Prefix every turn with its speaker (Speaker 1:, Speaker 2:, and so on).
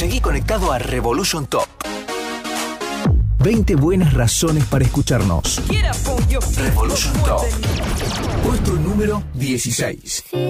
Speaker 1: Seguí conectado a Revolution Top. 20 buenas razones para escucharnos. Revolution Top. Puesto número 16.